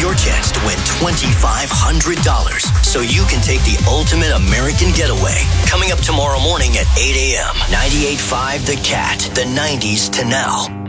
your chance to win $2,500 so you can take the ultimate American getaway. Coming up tomorrow morning at 8 a.m. 98.5 The Cat, the 90s to now.